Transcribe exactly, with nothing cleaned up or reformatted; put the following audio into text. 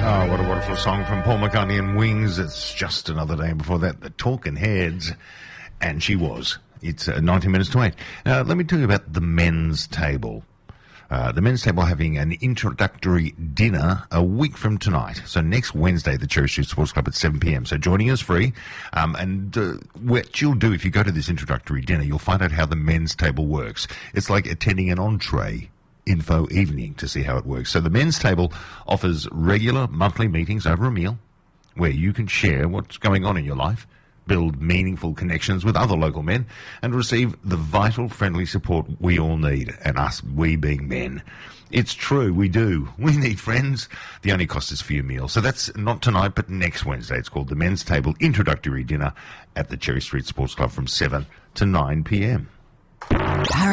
Oh, what a wonderful song from Paul McCartney and Wings. It's just another day. Before that, the Talking Heads. And she was. It's uh, ninety minutes to eight. Now, let me tell you about the men's table. Uh, the men's table having an introductory dinner a week from tonight. So next Wednesday, the Cherry Street Sports Club at seven p.m. So joining us free. Um, and uh, what you'll do if you go to this introductory dinner, you'll find out how the men's table works. It's like attending an entree info evening to see how it works. So the men's table offers regular monthly meetings over a meal where you can share what's going on in your life, build meaningful connections with other local men, and receive the vital friendly support we all need, and us, we being men. It's true, we do. We need friends. The only cost is for your meal. So that's not tonight, but next Wednesday. It's called the Men's Table Introductory Dinner at the Cherry Street Sports Club from seven to nine p.m.